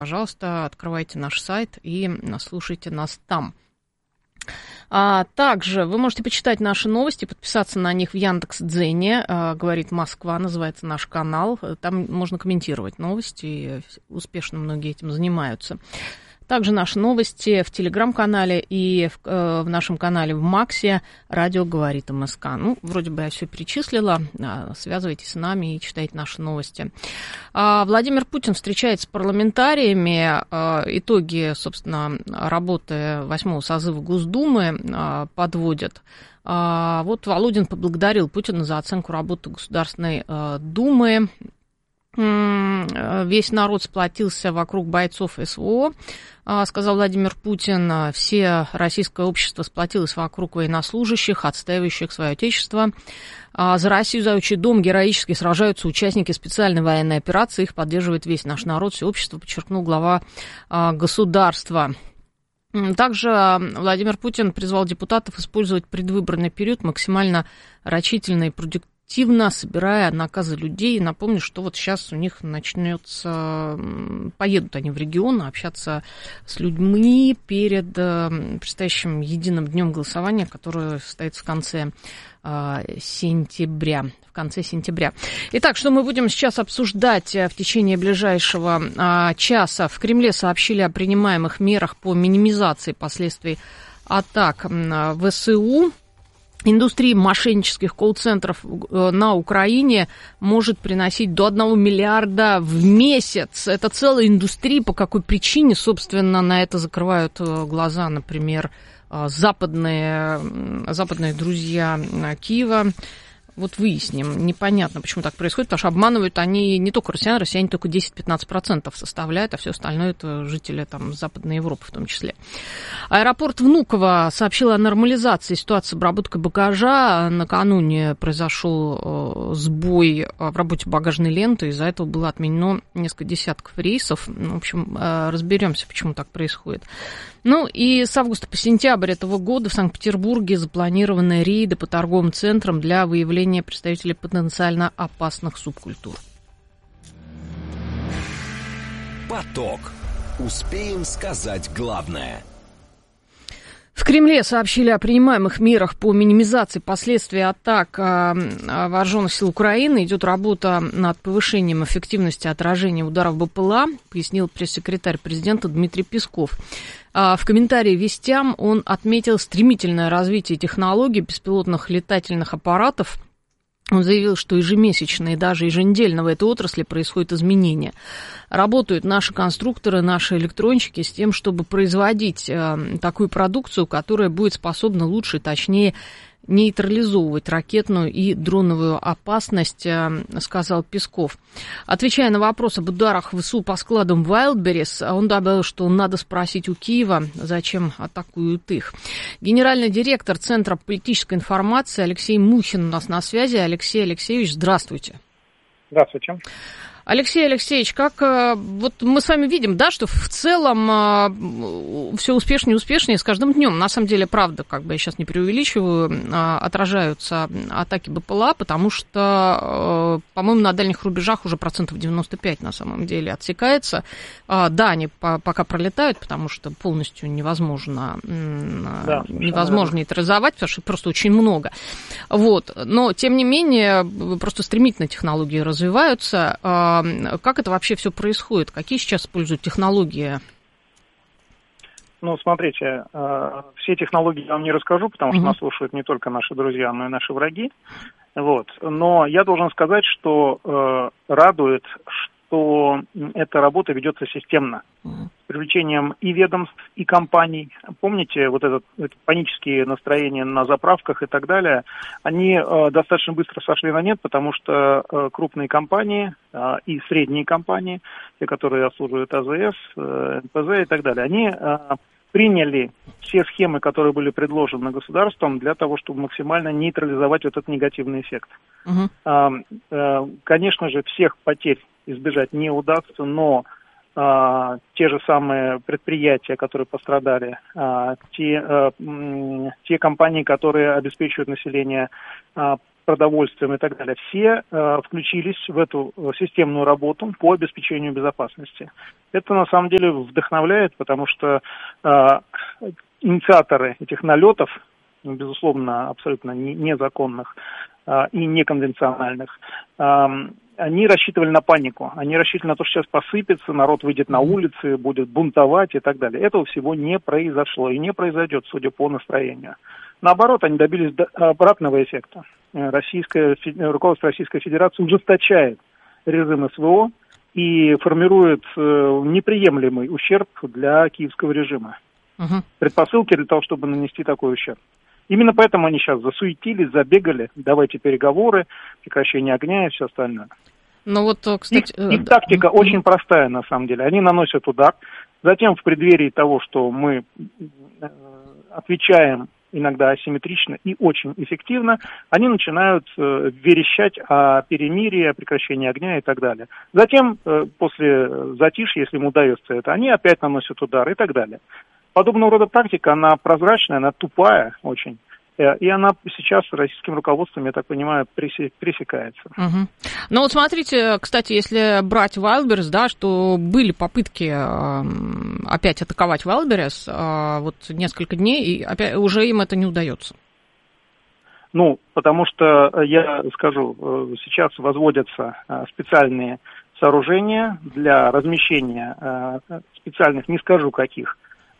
пожалуйста, открывайте наш сайт и слушайте нас там. Также вы можете почитать наши новости, подписаться на них в Яндекс.Дзене, говорит Москва, называется наш канал. Там можно комментировать новости, и успешно многие этим занимаются. Также наши новости в Телеграм-канале и в нашем канале в Максе «Радио говорит МСК». Ну, вроде бы я все перечислила. Связывайтесь с нами и читайте наши новости. Владимир Путин встречается с парламентариями. Итоги, собственно, работы 8-го созыва Госдумы подводят. Вот Володин поблагодарил Путина за оценку работы Государственной Думы. Весь народ сплотился вокруг бойцов СВО, сказал Владимир Путин. Все российское общество сплотилось вокруг военнослужащих, отстаивающих свое отечество. За Россию, за отчий дом героически сражаются участники специальной военной операции. Их поддерживает весь наш народ, все общество, подчеркнул глава государства. Также Владимир Путин призвал депутатов использовать предвыборный период максимально рачительно и продуктивно, собирая наказы людей. Напомню, что вот сейчас у них начнется, поедут они в регион общаться с людьми перед предстоящим единым днем голосования, который состоится в конце сентября. Итак, что мы будем сейчас обсуждать в течение ближайшего часа? В Кремле сообщили о принимаемых мерах по минимизации последствий атак ВСУ. Индустрия мошеннических колл-центров на Украине может приносить до 1 миллиарда в месяц. Это целая индустрия. По какой причине, собственно, на это закрывают глаза, например, западные друзья Киева? Вот выясним. Непонятно, почему так происходит, потому что обманывают они не только россияне только 10-15% составляют, а все остальное это жители там, Западной Европы в том числе. Аэропорт Внуково сообщил о нормализации ситуации с обработкой багажа. Накануне произошел сбой в работе багажной ленты, из-за этого было отменено несколько десятков рейсов. В общем, разберемся, почему так происходит. Ну и с августа по сентябрь этого года в Санкт-Петербурге запланированы рейды по торговым центрам для выявления представителей потенциально опасных субкультур. Поток. Успеем сказать главное. В Кремле сообщили о принимаемых мерах по минимизации последствий атак вооруженных сил Украины. Идет работа над повышением эффективности отражения ударов БПЛА, пояснил пресс-секретарь президента Дмитрий Песков. В комментарии «Вестям» он отметил стремительное развитие технологий беспилотных летательных аппаратов. Он заявил, что ежемесячно и даже еженедельно в этой отрасли происходят изменения. Работают наши конструкторы, наши электронщики с тем, чтобы производить такую продукцию, которая будет способна лучше и точнее нейтрализовывать ракетную и дроновую опасность, сказал Песков. Отвечая на вопрос об ударах ВСУ по складам Wildberries, он добавил, что надо спросить у Киева, зачем атакуют их. Генеральный директор Центра политической информации Алексей Мухин у нас на связи. Алексей Алексеевич, здравствуйте. Здравствуйте. Алексей Алексеевич, как вот мы с вами видим, да, что в целом все успешнее и успешнее с каждым днем. На самом деле, правда, как бы я сейчас не преувеличиваю, отражаются атаки БПЛА, потому что, по-моему, на дальних рубежах уже 95% на самом деле отсекается. Да, они пока пролетают, потому что полностью невозможно нейтрализовать, потому что просто очень много. Вот. Но, тем не менее, просто стремительно технологии развиваются. Как это вообще все происходит? Какие сейчас используют технологии? Ну, смотрите, все технологии я вам не расскажу, потому что нас слушают не только наши друзья, но и наши враги. Вот. Но я должен сказать, что радует, что эта работа ведется системно, с привлечением и ведомств, и компаний. Помните, вот это панические настроения на заправках и так далее, они достаточно быстро сошли на нет, потому что крупные компании и средние компании, те, которые обслуживают АЗС, НПЗ и так далее, они приняли все схемы, которые были предложены государством, для того, чтобы максимально нейтрализовать вот этот негативный эффект. Конечно же, всех потерь избежать не удастся, но те же самые предприятия, которые пострадали, те компании, которые обеспечивают население продовольствием и так далее, все включились в эту системную работу по обеспечению безопасности. Это на самом деле вдохновляет, потому что инициаторы этих налетов, безусловно, абсолютно незаконных и неконвенциональных, они рассчитывали на панику, они рассчитывали на то, что сейчас посыпется, народ выйдет на улицы, будет бунтовать и так далее. Этого всего не произошло и не произойдет, судя по настроению. Наоборот, они добились обратного эффекта. Руководство Российской Федерации ужесточает режим СВО и формирует неприемлемый ущерб для киевского режима. Предпосылки для того, чтобы нанести такой ущерб. Именно поэтому они сейчас засуетились, забегали, давайте переговоры, прекращение огня и все остальное. Ну вот, кстати, их тактика очень простая, на самом деле. Они наносят удар, затем в преддверии того, что мы отвечаем иногда асимметрично и очень эффективно, они начинают верещать о перемирии, о прекращении огня и так далее. Затем, после затишья, если им удается это, они опять наносят удар и так далее. Подобного рода тактика, она прозрачная, она тупая очень. И она сейчас российским руководством, я так понимаю, пресекается. Угу. Ну вот смотрите, кстати, если брать Wildberries, да, что были попытки опять атаковать Wildberries вот несколько дней, и опять уже им это не удается. Ну, потому что, я скажу, сейчас возводятся специальные сооружения для размещения специальных, не скажу каких,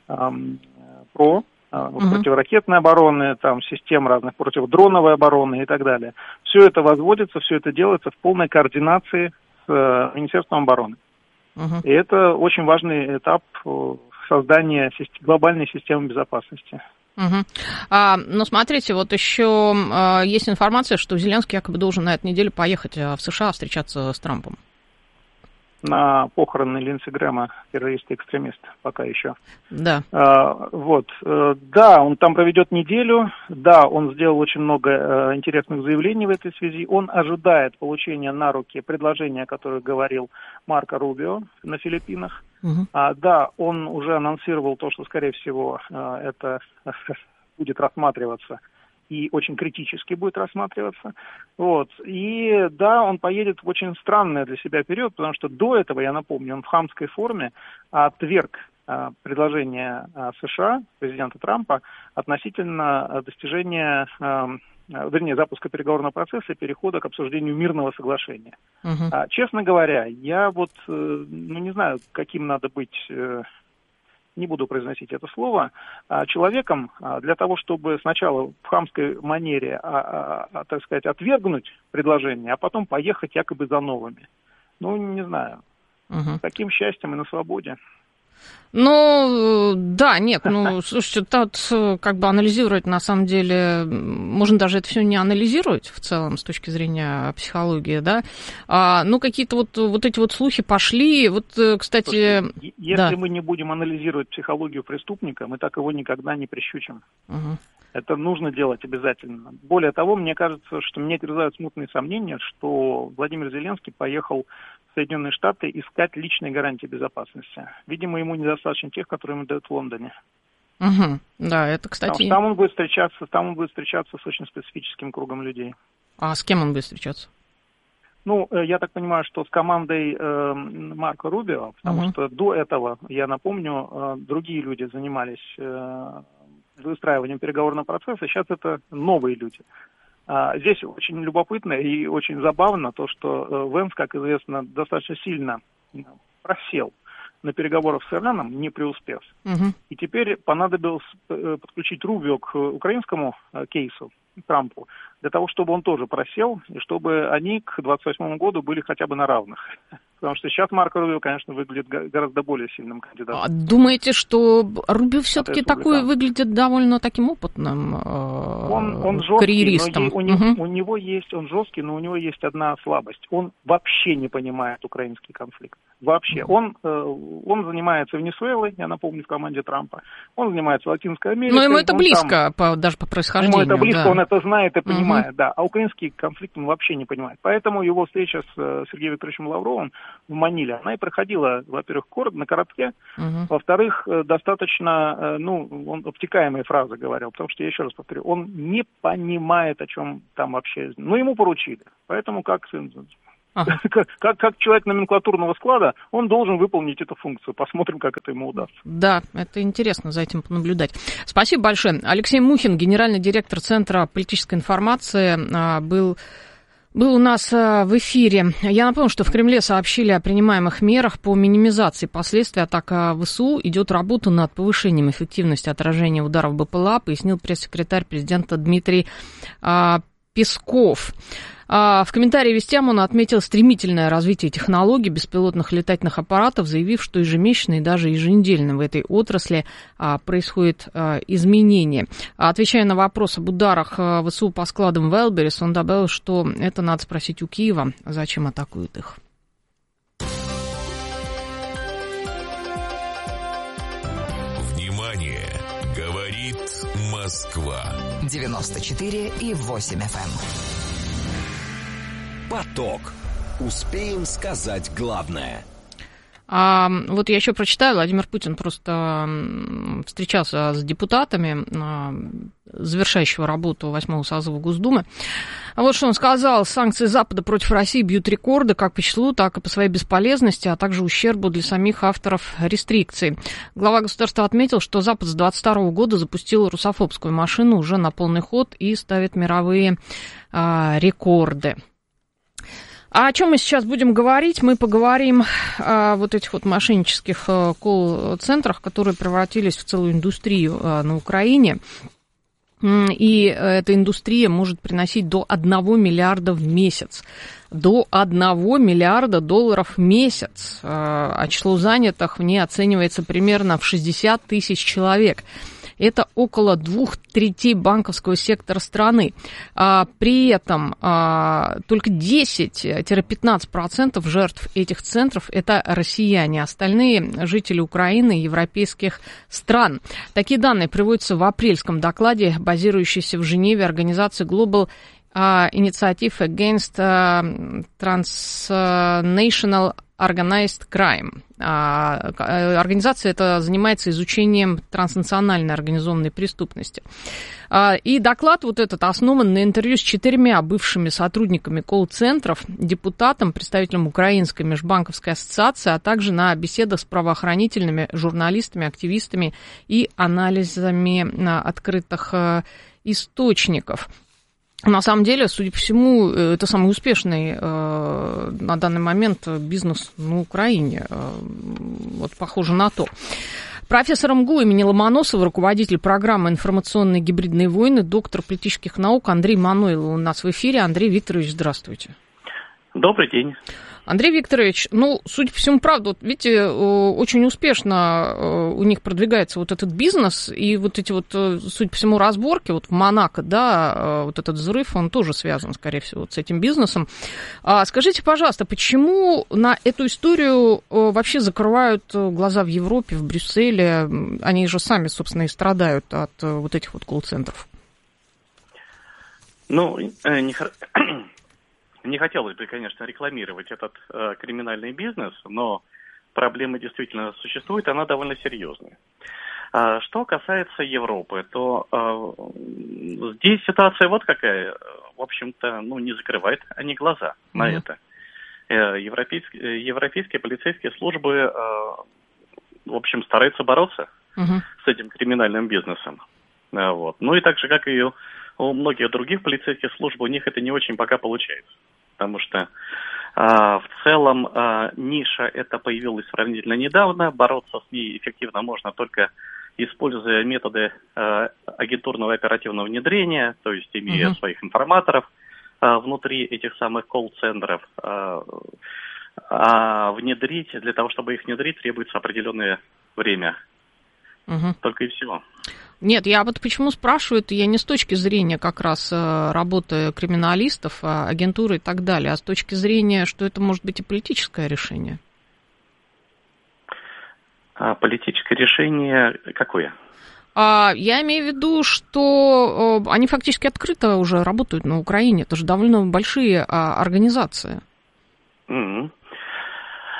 противоракетной обороны, там, систем разных противодроновой обороны и так далее. Все это возводится, все это делается в полной координации с Министерством обороны. И это очень важный этап создания глобальной системы безопасности. Но смотрите, вот еще есть информация, что Зеленский якобы должен на этой неделе поехать в США встречаться с Трампом. На похороны Линдси Грэма, террориста-экстремиста, пока еще. Да. Да, он там проведет неделю, да, он сделал очень много интересных заявлений в этой связи, он ожидает получения на руки предложения, о которых говорил Марко Рубио на Филиппинах. Да, он уже анонсировал то, что, скорее всего, это будет рассматриваться и очень критически будет рассматриваться. И да, он поедет в очень странный для себя период, потому что до этого, я напомню, он в хамской форме отверг предложение США, президента Трампа, относительно достижения, запуска переговорного процесса и перехода к обсуждению мирного соглашения. Честно говоря, я не знаю, каким надо быть... не буду произносить это слово, человеком для того, чтобы сначала в хамской манере, так сказать, отвергнуть предложение, а потом поехать якобы за новыми. Не знаю. С каким счастьем и на свободе. Слушайте, тут как бы анализировать, на самом деле, можно даже это все не анализировать в целом с точки зрения психологии, да, какие-то вот эти вот слухи пошли, кстати... Слушайте, если мы не будем анализировать психологию преступника, мы так его никогда не прищучим. Это нужно делать обязательно. Более того, мне кажется, что меня терзают смутные сомнения, что Владимир Зеленский поехал в Соединенные Штаты искать личные гарантии безопасности. Видимо, ему недостаточно тех, которые ему дают в Лондоне. Да, это, кстати... Там он будет встречаться с очень специфическим кругом людей. А с кем он будет встречаться? Я так понимаю, что с командой Марко Рубио, потому что до этого, я напомню, другие люди занимались выстраиванием переговорного процесса, сейчас это новые люди. Здесь очень любопытно и очень забавно то, что Венс, как известно, достаточно сильно просел на переговорах с Ираном, не преуспев. И теперь понадобилось подключить Рубио к украинскому кейсу, Трампу, для того, чтобы он тоже просел, и чтобы они к 2028 году были хотя бы на равных. Потому что сейчас Марко Рубио, конечно, выглядит гораздо более сильным кандидатом. А думаете, что Рубио все-таки такой выглядит довольно таким опытным он жесткий, карьеристом? У него есть, он жесткий, но у него есть одна слабость. Он вообще не понимает украинский конфликт. Вообще. Он занимается Венесуэлой, я напомню, в команде Трампа. Он занимается Латинской Америкой. Но ему это близко, даже по происхождению. Ему это близко, да. Он это знает и понимает, да. А украинский конфликт он вообще не понимает. Поэтому его встреча с Сергеем Викторовичем Лавровым в Маниле, она и проходила, во-первых, на коротке, во-вторых, достаточно, он обтекаемые фразы говорил, потому что, я еще раз повторю, он не понимает, о чем там вообще, ему поручили, поэтому как человек номенклатурного склада, он должен выполнить эту функцию. Посмотрим, как это ему удастся. Да, это интересно за этим понаблюдать. Спасибо большое. Алексей Мухин, генеральный директор Центра политической информации, был у нас в эфире. Я напомню, что в Кремле сообщили о принимаемых мерах по минимизации последствий атак ВСУ. Идет работа над повышением эффективности отражения ударов БПЛА, пояснил пресс-секретарь президента Дмитрий Песков. В комментарии Вестям он отметил стремительное развитие технологий беспилотных летательных аппаратов, заявив, что ежемесячно и даже еженедельно в этой отрасли происходит изменение. Отвечая на вопрос об ударах ВСУ по складам в Элберис, он добавил, что это надо спросить у Киева, зачем атакуют их. Внимание! Говорит Москва. 94,8 FM. Поток. Успеем сказать главное. Вот я еще прочитаю, Владимир Путин просто встречался с депутатами завершающего работу 8-го созыва Госдумы. Вот что он сказал: санкции Запада против России бьют рекорды как по числу, так и по своей бесполезности, а также ущербу для самих авторов рестрикций. Глава государства отметил, что Запад с 2022 года запустил русофобскую машину уже на полный ход и ставит мировые рекорды. А о чем мы сейчас будем говорить? Мы поговорим о вот этих вот мошеннических колл-центрах, которые превратились в целую индустрию на Украине. И эта индустрия может приносить до 1 миллиарда в месяц. До 1 миллиарда долларов в месяц. А число занятых в ней оценивается примерно в 60 тысяч человек. Это около 2/3 банковского сектора страны. При этом только 10-15% жертв этих центров – это россияне, остальные – жители Украины и европейских стран. Такие данные приводятся в апрельском докладе, базирующейся в Женеве организации Global Initiative Against Transnational Organized Crime. Организация эта занимается изучением транснациональной организованной преступности. И доклад вот этот основан на интервью с 4 бывшими сотрудниками колл-центров, депутатом, представителем Украинской межбанковской ассоциации, а также на беседах с правоохранительными, журналистами, активистами и анализами открытых источников. На самом деле, судя по всему, это самый успешный на данный момент бизнес на Украине. Вот похоже на то. Профессор МГУ имени Ломоносова, руководитель программы «Информационные гибридные войны», доктор политических наук Андрей Мануйлов у нас в эфире. Андрей Викторович, здравствуйте. Добрый день. Андрей Викторович, судя по всему, правда, вот видите, очень успешно у них продвигается вот этот бизнес, и вот эти вот, судя по всему, разборки, вот в Монако, да, вот этот взрыв, он тоже связан, скорее всего, вот с этим бизнесом. Скажите, пожалуйста, почему на эту историю вообще закрывают глаза в Европе, в Брюсселе? Они же сами, собственно, и страдают от вот этих вот колл-центров. Не хотелось бы, конечно, рекламировать этот криминальный бизнес, но проблема действительно существует, она довольно серьезная. Что касается Европы, то здесь ситуация вот какая. В общем-то, не закрывают они глаза на это. Европейские полицейские службы, в общем, стараются бороться с этим криминальным бизнесом. Вот. И так же, как и у многих других полицейских служб, у них это не очень пока получается. Потому что в целом ниша эта появилась сравнительно недавно. Бороться с ней эффективно можно только используя методы агентурного оперативного внедрения, то есть имея своих информаторов внутри этих самых колл-центров. А для того, чтобы их внедрить, требуется определенное время. Только и всего. Нет, я вот почему спрашиваю, это я не с точки зрения как раз работы криминалистов, агентуры и так далее, а с точки зрения, что это может быть и политическое решение. Политическое решение какое? Я имею в виду, что они фактически открыто уже работают на Украине. Это же довольно большие организации.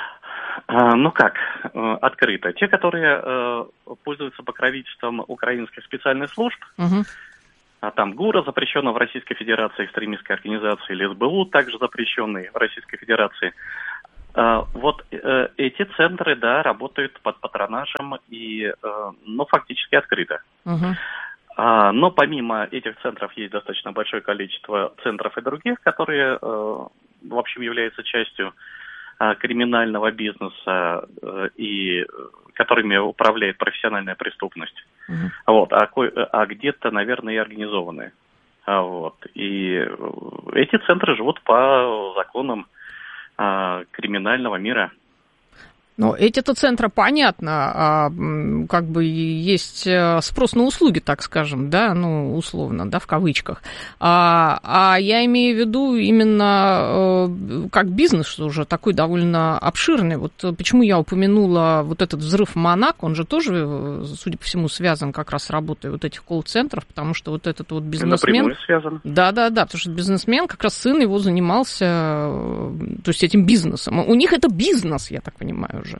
Ну как, открыто. Те, которые пользуются покровительством украинских специальных служб, там ГУРа, запрещенная в Российской Федерации экстремистской организации, или СБУ, также запрещенный в Российской Федерации, вот эти центры, да, работают под патронажем и, ну, фактически открыто. Но помимо этих центров есть достаточно большое количество центров и других, которые, в общем, являются частью криминального бизнеса и которыми управляет профессиональная преступность. Вот, а где-то, наверное, и организованные. Вот. И эти центры живут по законам криминального мира. Ну, эти-то центры, понятно, как бы есть спрос на услуги, так скажем, да, ну, условно, да, в кавычках. А я имею в виду именно как бизнес уже такой довольно обширный. Вот почему я упомянула вот этот взрыв в Монако, он же тоже, судя по всему, связан как раз с работой вот этих колл-центров, потому что вот этот вот бизнесмен... Напрямую связан. Да, потому что бизнесмен, как раз сын его занимался, то есть этим бизнесом. У них это бизнес, я так понимаю уже.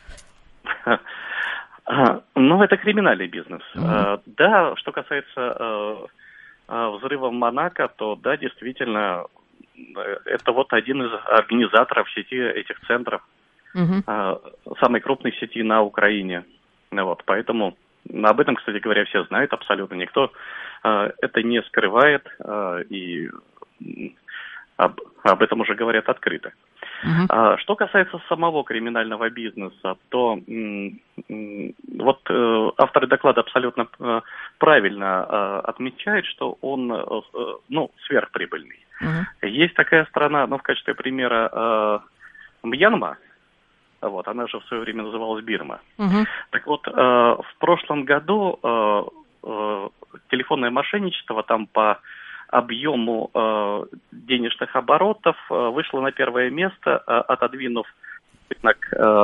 Ну, это криминальный бизнес. Да, что касается взрыва в Монако, то да, действительно, это вот один из организаторов сети этих центров, самой крупной сети на Украине. Вот, поэтому об этом, кстати говоря, все знают абсолютно. Никто это не скрывает, и об этом уже говорят открыто. Что касается самого криминального бизнеса, то вот авторы доклада абсолютно правильно отмечают, что он, ну, сверхприбыльный. Есть такая страна, ну, в качестве примера, Мьянма, вот, она же в свое время называлась Бирма. Так вот, в прошлом году телефонное мошенничество там по объему денежных оборотов вышло на первое место, отодвинув рынок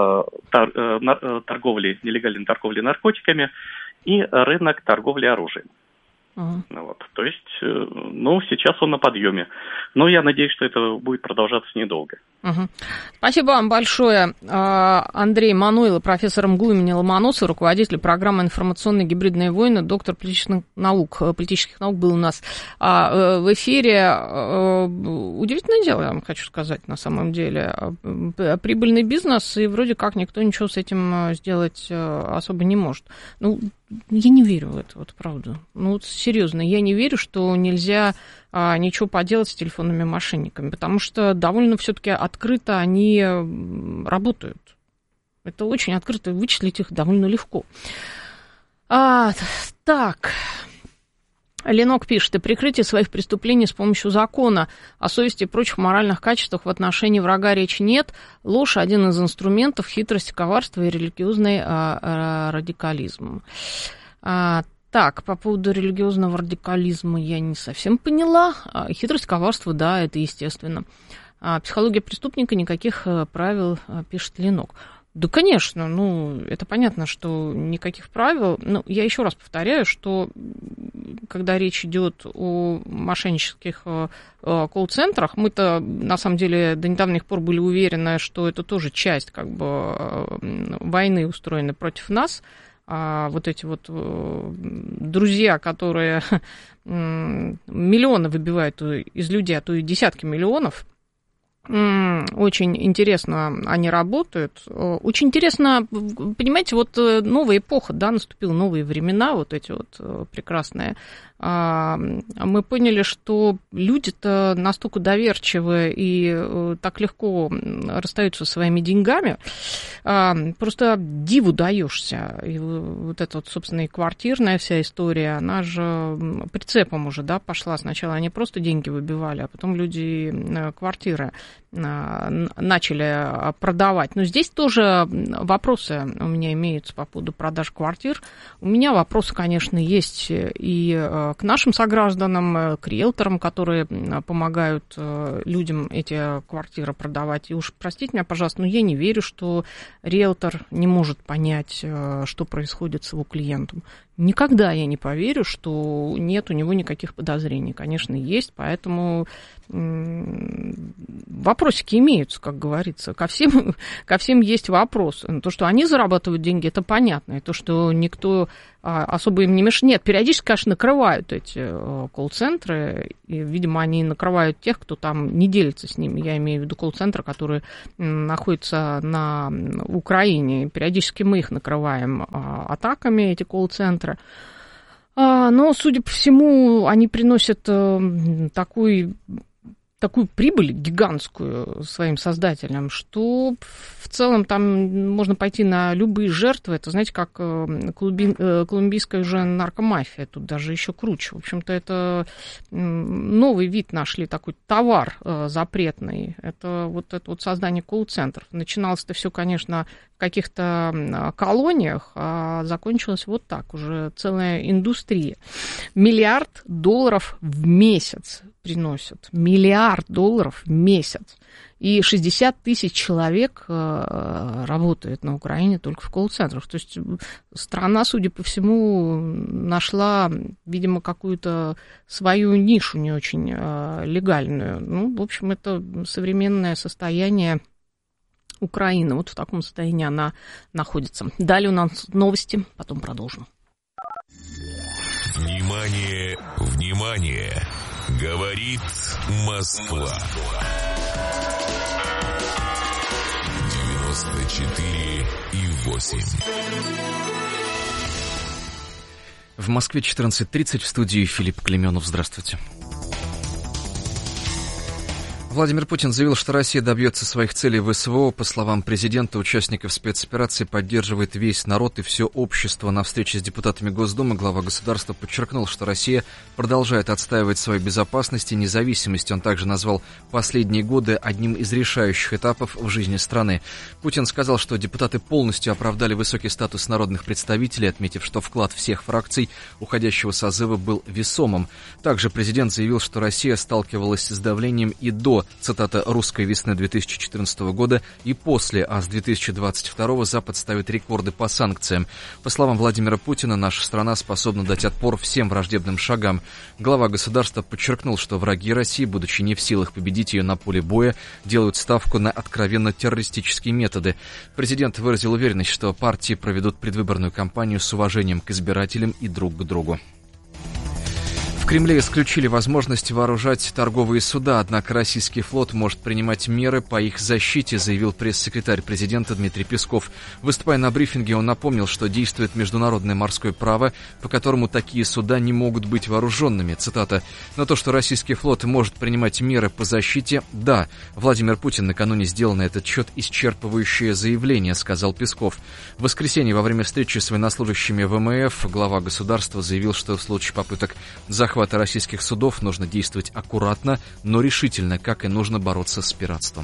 нелегальной торговли наркотиками и рынок торговли оружием. Вот. То есть, ну, сейчас он на подъеме. Но я надеюсь, что это будет продолжаться недолго. Спасибо вам большое. Андрей Мануйло, профессор МГУ имени Ломоносова, руководитель программы «Информационные гибридные войны», доктор политических наук был у нас в эфире. Удивительное дело, я вам хочу сказать, на самом деле. Прибыльный бизнес, и вроде как никто ничего с этим сделать особо не может. Ну, я не верю в это, вот правда. Ну, вот серьезно, я не верю, что нельзя ничего поделать с телефонными мошенниками, потому что довольно все-таки открыто они работают. Это очень открыто, вычислить их довольно легко. Так. Ленок пишет: и прикрытие своих преступлений с помощью закона о совести и прочих моральных качествах в отношении врага речи нет. Ложь — один из инструментов хитрости, коварства и религиозный радикализм. Так, по поводу религиозного радикализма я не совсем поняла. Хитрость, коварство, да, это естественно. Психология преступника, никаких правил, пишет Ленок. Да, конечно, ну, это понятно, что никаких правил. Но я еще раз повторяю, что когда речь идет о мошеннических колл-центрах, мы-то, на самом деле, до недавних пор были уверены, что это тоже часть, как бы, войны, устроенной против нас. Вот эти вот друзья, которые миллионы выбивают из людей, а то и десятки миллионов, очень интересно они работают. Очень интересно, понимаете, вот новая эпоха, да, наступила, новые времена, вот эти вот прекрасные. Мы поняли, что люди-то настолько доверчивы и так легко расстаются со своими деньгами, просто диву даешься. И вот эта вот, собственно, и квартирная вся история, она же прицепом уже, да, пошла. Сначала они просто деньги выбивали, а потом люди квартиры начали продавать. Но здесь тоже вопросы у меня имеются по поводу продаж квартир. У меня вопросы, конечно, есть и к нашим согражданам, к риэлторам, которые помогают людям эти квартиры продавать. И уж простите меня, пожалуйста, но я не верю, что риэлтор не может понять, что происходит с его клиентом. Никогда я не поверю, что нет у него никаких подозрений. Конечно, есть, поэтому вопрос вопросики имеются, как говорится. Ко всем есть вопросы. То, что они зарабатывают деньги, это понятно. И то, что никто особо им не мешает. Нет, периодически, конечно, накрывают эти колл-центры. И, видимо, они накрывают тех, кто там не делится с ними. Я имею в виду колл-центры, которые находятся на Украине. Периодически мы их накрываем атаками, эти колл-центры. Но, судя по всему, они приносят такую прибыль гигантскую своим создателям, что в целом там можно пойти на любые жертвы. Это, знаете, как колумбийская уже наркомафия, тут даже еще круче. В общем-то, это новый вид нашли, такой товар запретный. Это вот создание колл-центров. Начиналось это все, конечно, в каких-то колониях, а закончилось вот так, уже целая индустрия. $1 миллиард в месяц приносят. $1 миллиард в месяц. И 60 тысяч человек работает на Украине только в колл-центрах. То есть страна, судя по всему, нашла, видимо, какую-то свою нишу не очень легальную. Ну, в общем, это современное состояние Украины. Вот в таком состоянии она находится. Далее у нас новости, потом продолжим. Внимание, внимание! Говорит Москва. 94,8. В Москве 14:30, в студии Филипп Клеменов. Здравствуйте. Владимир Путин заявил, что Россия добьется своих целей в СВО. По словам президента, участников спецоперации поддерживает весь народ и все общество. На встрече с депутатами Госдумы глава государства подчеркнул, что Россия продолжает отстаивать свою безопасность и независимость. Он также назвал последние годы одним из решающих этапов в жизни страны. Путин сказал, что депутаты полностью оправдали высокий статус народных представителей, отметив, что вклад всех фракций уходящего созыва был весомым. Также президент заявил, что Россия сталкивалась с давлением и до, цитата, «русской весны 2014 года и после, а с 2022 Запад ставит рекорды по санкциям». По словам Владимира Путина, наша страна способна дать отпор всем враждебным шагам. Глава государства подчеркнул, что враги России, будучи не в силах победить ее на поле боя, делают ставку на откровенно террористические методы. Президент выразил уверенность, что партии проведут предвыборную кампанию с уважением к избирателям и друг к другу. В Кремле исключили возможность вооружать торговые суда, однако российский флот может принимать меры по их защите, заявил пресс-секретарь президента Дмитрий Песков. Выступая на брифинге, он напомнил, что действует международное морское право, по которому такие суда не могут быть вооруженными. Цитата. «Но то, что российский флот может принимать меры по защите, да». Владимир Путин накануне сделал на этот счет исчерпывающее заявление, сказал Песков. В воскресенье во время встречи с военнослужащими ВМФ глава государства заявил, что в случае попыток захвата российских судов нужно действовать аккуратно, но решительно, как и нужно бороться с пиратством.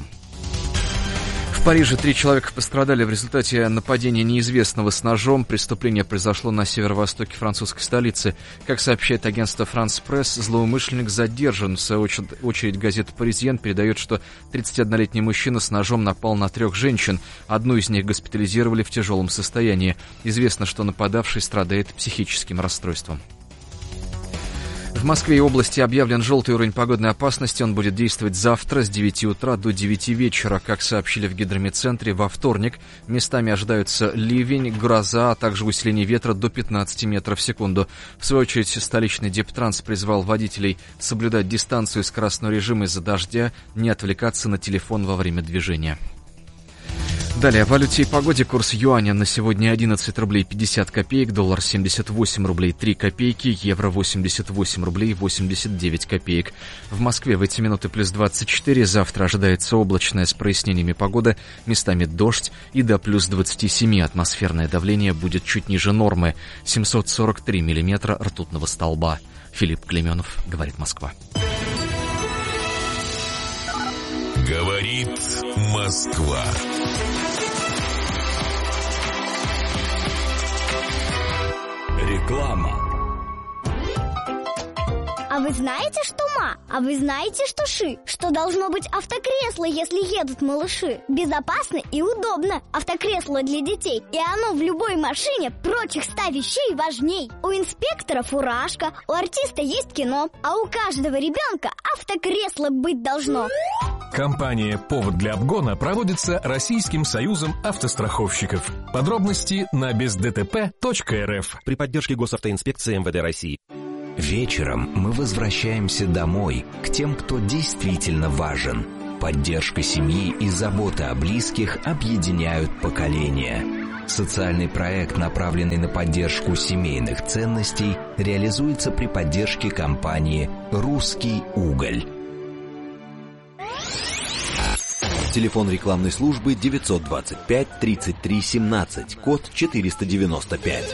В Париже 3 человека пострадали в результате нападения неизвестного с ножом. Преступление произошло на северо-востоке французской столицы. Как сообщает агентство «Франс Пресс», злоумышленник задержан. В свою очередь газета «Паризьен» передает, что 31-летний мужчина с ножом напал на 3 женщин. Одну из них госпитализировали в тяжелом состоянии. Известно, что нападавший страдает психическим расстройством. В Москве и области объявлен желтый уровень погодной опасности. Он будет действовать завтра с 9 утра до 9 вечера. Как сообщили в гидрометцентре, во вторник местами ожидаются ливень, гроза, а также усиление ветра до 15 метров в секунду. В свою очередь, столичный Дептранс призвал водителей соблюдать дистанцию и скоростной режим из-за дождя, не отвлекаться на телефон во время движения. Далее, о валюте и погоде. Курс юаня на сегодня 11 рублей 50 копеек, доллар 78 рублей 3 копейки, евро 88 рублей 89 копеек. В Москве в эти минуты плюс 24, завтра ожидается облачная с прояснениями погода, местами дождь и до плюс 27. Атмосферное давление будет чуть ниже нормы, 743 миллиметра ртутного столба. Филипп Клеменов, говорит Москва. Говорит Москва. Реклама. А вы знаете, что ма? А вы знаете, что ши? Что должно быть автокресло, если едут малыши? Безопасно и удобно. Автокресло для детей. И оно в любой машине прочих 100 вещей важней. У инспектора фуражка, у артиста есть кино, а у каждого ребенка автокресло быть должно. Кампания «Повод для обгона» проводится Российским союзом автостраховщиков. Подробности на бездтп.рф. При поддержке Госавтоинспекции МВД России. Вечером мы возвращаемся домой, к тем, кто действительно важен. Поддержка семьи и забота о близких объединяют поколения. Социальный проект, направленный на поддержку семейных ценностей, реализуется при поддержке компании «Русский уголь». Телефон рекламной службы 925 33 17, код 495.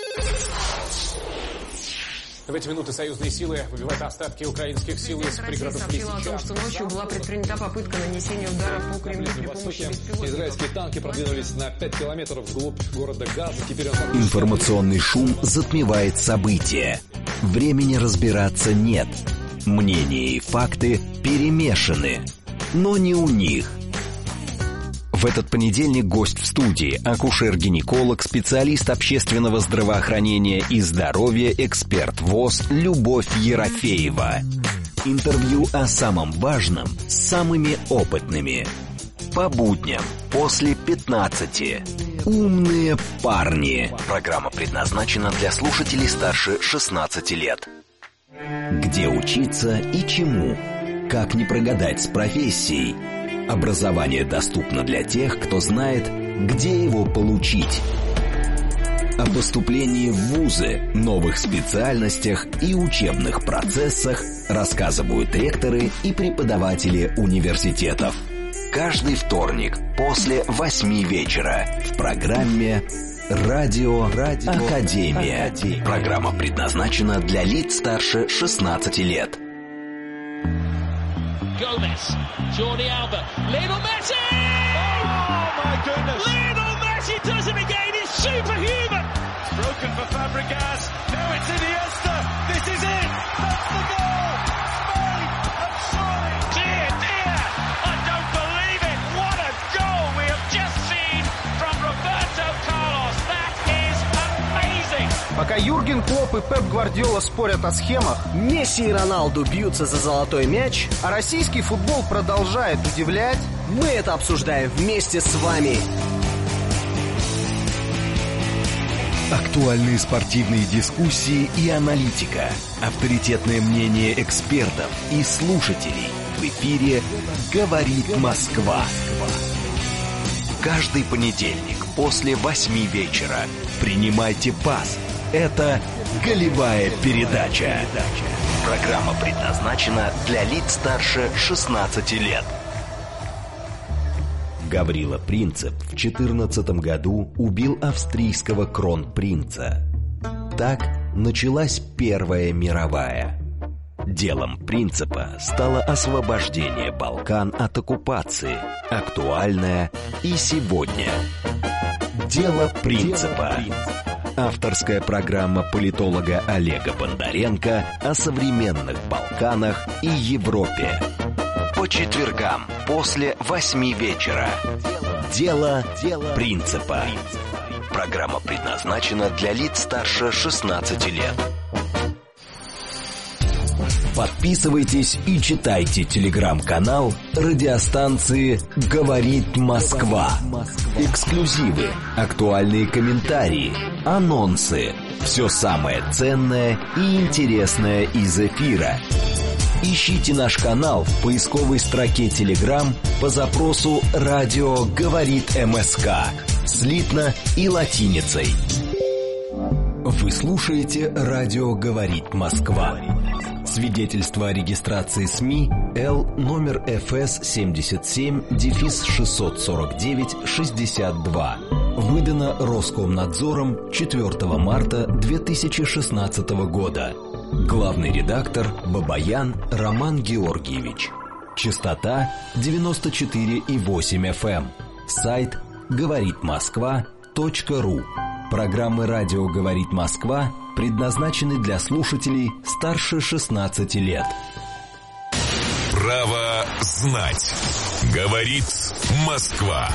В эти минуты союзные силы выбивают остатки украинских сил из пригородов Лисичанска. Сообщила о том, что ночью была предпринята попытка нанесения удара по Кремлю при помощи беспилотников. Израильские танки продвинулись на 5 километров вглубь города Газа. Теперь Информационный шум затмевает события. Времени разбираться нет. Мнения и факты перемешаны. Но не у них. В этот понедельник гость в студии – акушер-гинеколог, специалист общественного здравоохранения и здоровья, эксперт ВОЗ Любовь Ерофеева. Интервью о самом важном с самыми опытными. По будням после 15. Умные парни. Программа предназначена для слушателей старше 16 лет. Где учиться и чему? Как не прогадать с профессией? Образование доступно для тех, кто знает, где его получить. О поступлении в вузы, новых специальностях и учебных процессах рассказывают ректоры и преподаватели университетов. Каждый вторник после 8 вечера в программе «Радио Академия». Программа предназначена для лиц старше 16 лет. Gomez, Jordi Alba, Lionel Messi! Oh my goodness! Lionel Messi does it again, it's superhuman! It's broken for Fabregas, now it's Iniesta, this is it! That's the goal! Spain have scored! Dear, dear, I don't believe it! What a goal we have just seen from Roberto Carlos! That is amazing! Пока Юрген Клопп и Пеп Гвардиола спорят о схемах, Месси и Роналду бьются за золотой мяч, а российский футбол продолжает удивлять, мы это обсуждаем вместе с вами. Актуальные спортивные дискуссии и аналитика, авторитетное мнение экспертов и слушателей. В эфире «Говорит Москва». Каждый понедельник после 8 вечера принимайте пас. Это «Голевая передача». Программа предназначена для лиц старше 16 лет. Гаврила Принцип в 2014 году убил австрийского кронпринца. Так началась Первая мировая. Делом Принципа стало освобождение Балкан от оккупации, актуальное и сегодня. Дело Принципа. Авторская программа политолога Олега Бондаренко о современных Балканах и Европе. По четвергам после 8 вечера. Дело Принципа. Программа предназначена для лиц старше 16 лет. Подписывайтесь и читайте телеграм-канал радиостанции «Говорит Москва». Эксклюзивы, актуальные комментарии, анонсы. Все самое ценное и интересное из эфира. Ищите наш канал в поисковой строке Telegram по запросу «Радио говорит МСК» слитно и латиницей. Вы слушаете «Радио говорит Москва». Свидетельство о регистрации СМИ Л номер ФС 77-649-62. Выдано Роскомнадзором 4 марта 2016 года. Главный редактор Бабаян Роман Георгиевич. Частота 94,8 FM. Сайт говоритмосква.ру. Программы «Радио говорит Москва» предназначены для слушателей старше 16 лет. Право знать. Говорит Москва.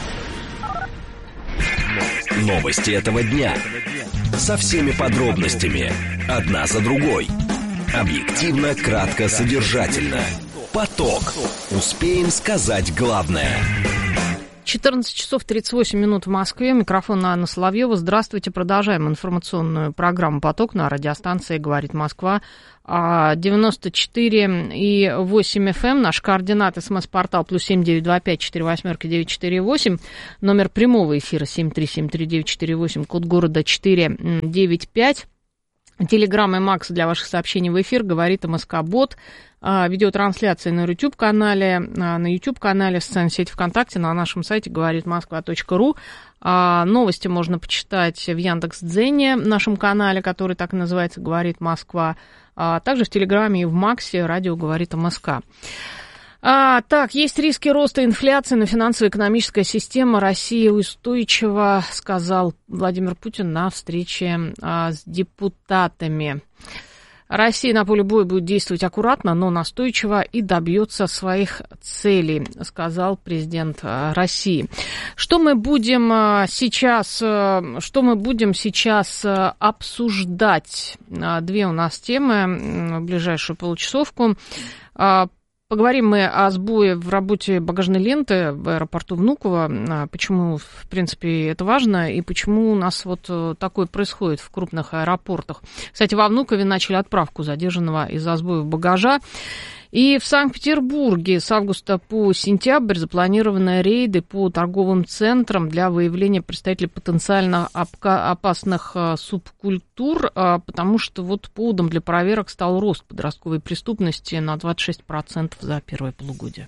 Новости этого дня. Со всеми подробностями. Одна за другой. Объективно, кратко, содержательно. Поток. Успеем сказать главное. 14 часов 38 минут в Москве. Микрофон Анна Соловьева. Здравствуйте. Продолжаем информационную программу «Поток» на радиостанции «Говорит Москва». 94,8 FM. Наш координат, СМС-портал +7 925 48 948. Номер прямого эфира 7373948. Код города 495. Телеграм и Макс для ваших сообщений в эфир. Говорит МСК-бот. Видеотрансляции на YouTube-канале, в социальной сети ВКонтакте, на нашем сайте говоритмосква.ру. Новости можно почитать в Яндекс.Дзене, нашем канале, который так и называется «Говорит Москва». Также в Телеграме и в Максе радио «Говорит МСК». Так, есть риски роста инфляции, но финансово-экономическая система России устойчива, сказал Владимир Путин на встрече с депутатами. Россия на поле боя будет действовать аккуратно, но настойчиво и добьется своих целей, сказал президент России. Что мы будем сейчас обсуждать? Две у нас темы в ближайшую получасовку. Поговорим мы о сбое в работе багажной ленты в аэропорту Внуково, почему, в принципе, это важно и почему у нас вот такое происходит в крупных аэропортах. Кстати, во Внукове начали отправку задержанного из-за сбоев багажа. И в Санкт-Петербурге с августа по сентябрь запланированы рейды по торговым центрам для выявления представителей потенциально опасных субкультур, потому что вот поводом для проверок стал рост подростковой преступности на 26% за первое полугодие.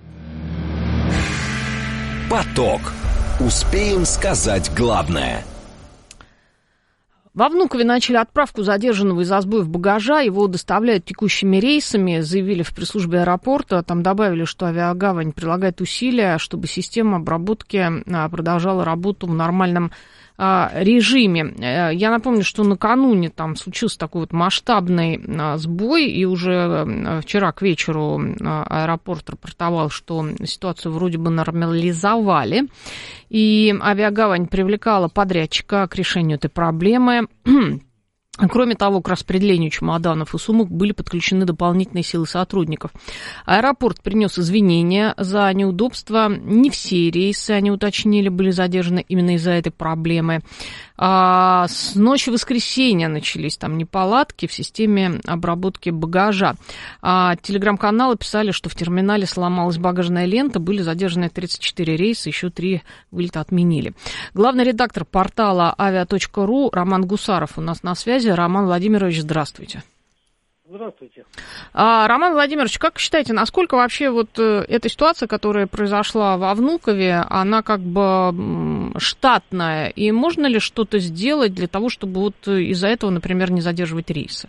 Поток. Успеем сказать главное. Во Внукове начали отправку задержанного из-за сбоев багажа. Его доставляют текущими рейсами, заявили в пресс-службе аэропорта. Там добавили, что авиагавань прилагает усилия, чтобы система обработки продолжала работу в нормальном режиме. Я напомню, что накануне там случился такой вот масштабный сбой, и уже вчера к вечеру аэропорт рапортовал, что ситуацию вроде бы нормализовали, и авиагавань привлекала подрядчика к решению этой проблемы. Кроме того, к распределению чемоданов и сумок были подключены дополнительные силы сотрудников. Аэропорт принес извинения за неудобства. Не все рейсы, они уточнили, были задержаны именно из-за этой проблемы. С ночи воскресенья начались там неполадки в системе обработки багажа. Телеграм-каналы писали, что в терминале сломалась багажная лента, были задержаны 34 рейса, еще 3 вылета отменили. Главный редактор портала avia.ru Роман Гусаров у нас на связи. Роман Владимирович, здравствуйте. Здравствуйте. Роман Владимирович, как считаете, насколько вообще вот эта ситуация, которая произошла во Внукове, она как бы штатная, и можно ли что-то сделать для того, чтобы вот из-за этого, например, не задерживать рейсы?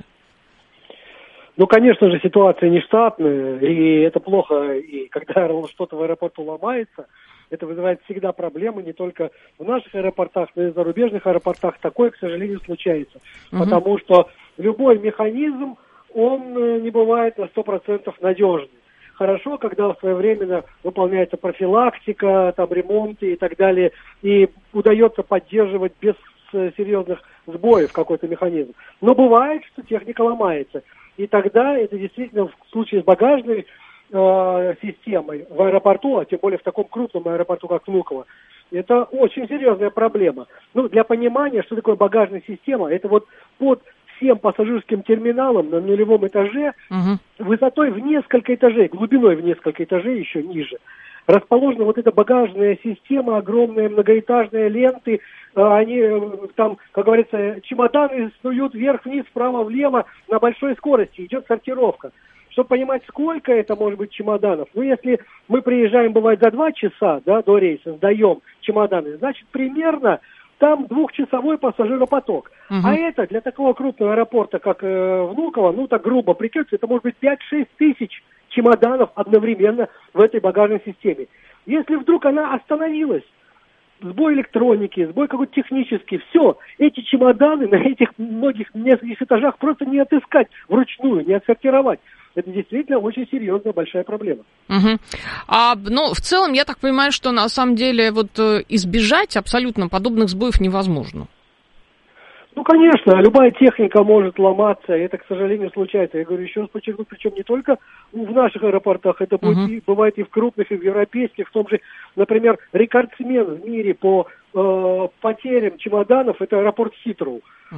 Ну, конечно же, ситуация не штатная, и это плохо, и когда что-то в аэропорту ломается, это вызывает всегда проблемы, не только в наших аэропортах, но и в зарубежных аэропортах. Такое, к сожалению, случается, потому что любой механизм, он не бывает на 100% надежный. Хорошо, когда своевременно выполняется профилактика, там, ремонты и так далее, и удается поддерживать без серьезных сбоев какой-то механизм. Но бывает, что техника ломается. И тогда это действительно в случае с багажной системой в аэропорту, а тем более в таком крупном аэропорту, как Внуково, это очень серьезная проблема. Ну, для понимания, что такое багажная система, это вот под всем пассажирским терминалом на нулевом этаже, высотой в несколько этажей, глубиной в несколько этажей, еще ниже, расположена вот эта багажная система, огромные многоэтажные ленты, они там, как говорится, чемоданы снуют вверх-вниз, вправо-влево на большой скорости, идет сортировка. Чтобы понимать, сколько это может быть чемоданов, ну, если мы приезжаем, бывает, за 2 часа, да, до рейса, сдаем чемоданы, значит, примерно там 2-часовой пассажиропоток. А это для такого крупного аэропорта, как Внуково, ну, так грубо прикиньте, это может быть 5-6 тысяч чемоданов одновременно в этой багажной системе. Если вдруг она остановилась, сбой электроники, сбой какой-то технический, все, эти чемоданы на этих многих нескольких этажах просто не отыскать вручную, не отсортировать. Это действительно очень серьезная, большая проблема. Ну, в целом, я так понимаю, что на самом деле вот избежать абсолютно подобных сбоев невозможно. Ну, конечно, любая техника может ломаться, и это, к сожалению, случается. Я говорю, еще раз подчеркну, причем не только в наших аэропортах, это бывает и в крупных, и в европейских, в том же, например, рекордсмен в мире по потерям чемоданов, это аэропорт Хитроу.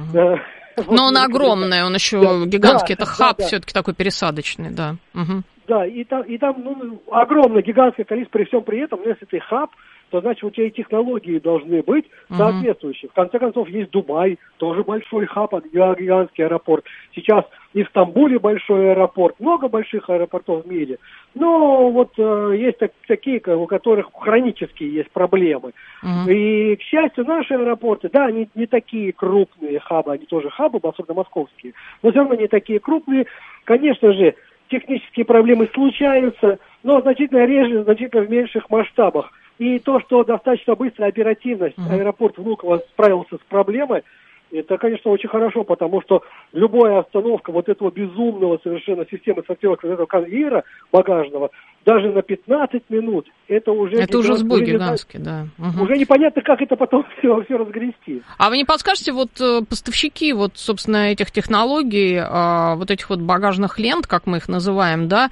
Но он огромный, он еще гигантский, это хаб все-таки такой пересадочный, да. Да, и там огромное, гигантское количество, при всем при этом, если ты хаб, то значит у тебя и технологии должны быть соответствующие. В конце концов, есть Дубай, тоже большой хаб, гигантский аэропорт. Сейчас и в Стамбуле большой аэропорт, много больших аэропортов в мире. Но вот есть такие, у которых хронические есть проблемы. И, к счастью, наши аэропорты, да, они не такие крупные хабы, они тоже хабы, особенно московские, но все равно не такие крупные. Конечно же, технические проблемы случаются, но значительно реже, значительно в меньших масштабах. И то, что достаточно быстро, оперативно аэропорт Внуково справился с проблемой, это, конечно, очень хорошо, потому что любая остановка вот этого безумного совершенно системы сортировки, вот этого конвейера багажного, даже на 15 минут, это уже... Это уже сбой гигантский, да. Уже непонятно, как это потом все разгрести. А вы не подскажете, вот поставщики, вот, собственно, этих технологий, вот этих вот багажных лент, как мы их называем, да,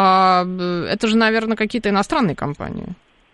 это же, наверное, какие-то иностранные компании?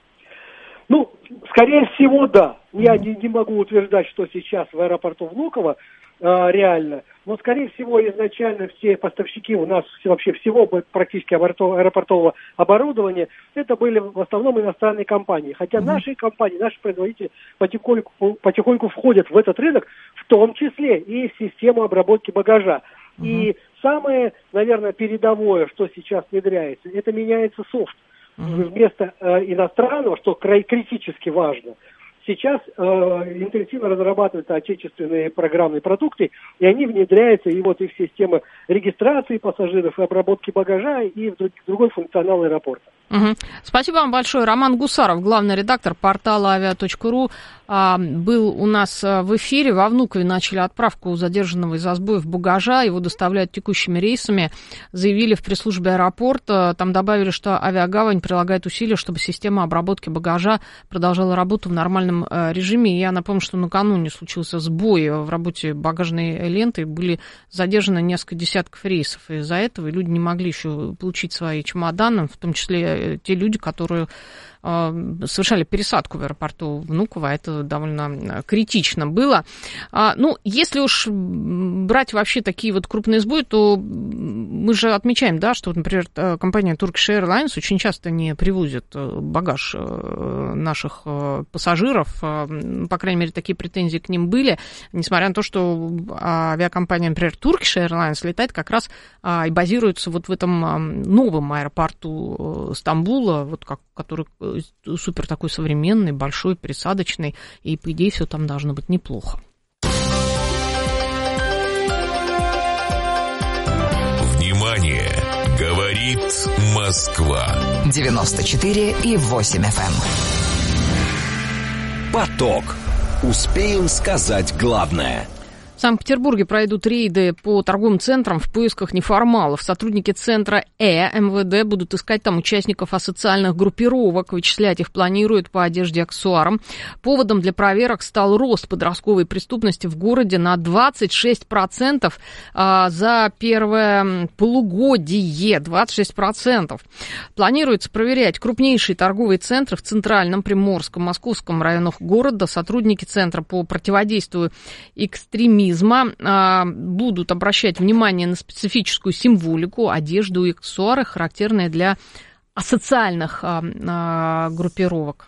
Ну, скорее всего, да. Я не могу утверждать, что сейчас в аэропорту Внуково реально, но, скорее всего, изначально все поставщики у нас вообще всего практически аэропортового оборудования, это были в основном иностранные компании. Хотя наши компании, наши производители потихоньку входят в этот рынок, в том числе и в систему обработки багажа. И самое, наверное, передовое, что сейчас внедряется, это меняется софт. Вместо иностранного, что критически важно, сейчас интенсивно разрабатываются отечественные программные продукты, и они внедряются и вот их системы регистрации пассажиров, и обработки багажа, и в другой функционал аэропорта. Спасибо вам большое. Роман Гусаров, главный редактор портала avia.ru, был у нас в эфире. Во Внукове начали отправку задержанного из-за сбоев багажа. Его доставляют текущими рейсами. Заявили в пресс-службе аэропорта. Там добавили, что авиагавань прилагает усилия, чтобы система обработки багажа продолжала работу в нормальном режиме. Я напомню, что накануне случился сбой в работе багажной ленты. Были задержаны несколько десятков рейсов из-за этого. И люди не могли еще получить свои чемоданы, в том числе те люди, которые совершали пересадку в аэропорту Внуково. Это довольно критично было. Ну, если уж брать вообще такие вот крупные сбои, то мы же отмечаем, да, что, например, компания Turkish Airlines очень часто не привозит багаж наших пассажиров. По крайней мере, такие претензии к ним были, несмотря на то, что авиакомпания, например, Turkish Airlines летает как раз и базируется вот в этом новом аэропорту Стамбула, вот который супер такой современный, большой, пересадочный, и, по идее, все там должно быть неплохо. Внимание! Говорит Москва. 94,8 FM. Поток. Успеем сказать главное. В Санкт-Петербурге пройдут рейды по торговым центрам в поисках неформалов. Сотрудники центра МВД будут искать там участников асоциальных группировок. Вычислять их планируют по одежде и аксессуарам. Поводом для проверок стал рост подростковой преступности в городе на 26% за первое полугодие. 26%. Планируется проверять крупнейшие торговые центры в Центральном, Приморском, Московском районах города. Сотрудники Центра по противодействию экстремизму будут обращать внимание на специфическую символику, одежду и аксессуары, характерные для асоциальных группировок.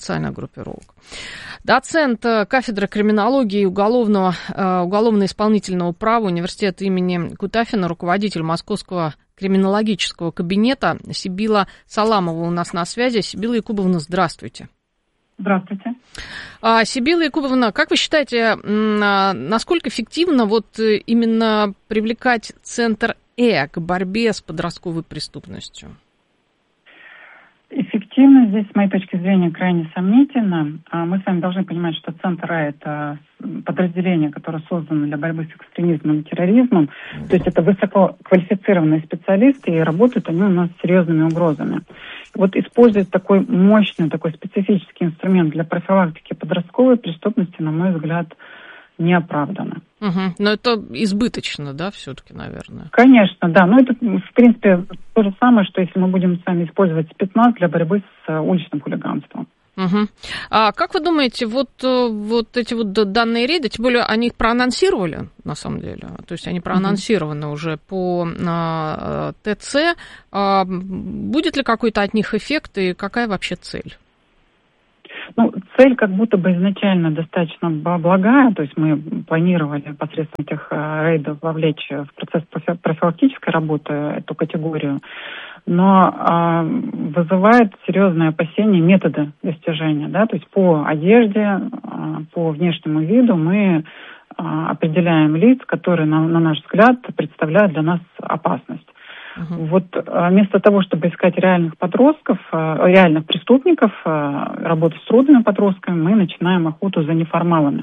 Доцент кафедры криминологии и уголовно-исполнительного права университета имени Кутафина, руководитель Московского криминологического кабинета Сибила Саламова у нас на связи. Сибила Якубовна, здравствуйте. Здравствуйте. Сибила Якубовна, как вы считаете, насколько эффективно вот именно привлекать Центр к борьбе с подростковой преступностью? Эффективно здесь, с моей точки зрения, крайне сомнительно. Мы с вами должны понимать, что Центр это подразделение, которое создано для борьбы с экстремизмом и терроризмом. То есть это высококвалифицированные специалисты, и работают они у нас с серьезными угрозами. Вот использовать такой мощный, такой специфический инструмент для профилактики подростковой преступности, на мой взгляд, неоправданно. Но это избыточно, да, все-таки, наверное? Конечно, да. Но это, в принципе, то же самое, что если мы будем с вами использовать спецназ для борьбы с уличным хулиганством. А как вы думаете, вот эти вот данные рейда, тем более они их проанонсировали, на самом деле, то есть они проанонсированы уже по ТЦ, будет ли какой-то от них эффект и какая вообще цель? Ну, цель как будто бы изначально достаточно благая, то есть мы планировали посредством этих рейдов вовлечь в процесс профилактической работы эту категорию, но вызывает серьезное опасение методы достижения, да, то есть по одежде, по внешнему виду мы определяем лиц, которые, на наш взгляд, представляют для нас опасность. Вот вместо того, чтобы искать реальных подростков, реальных преступников, работать с трудными подростками, мы начинаем охоту за неформалами.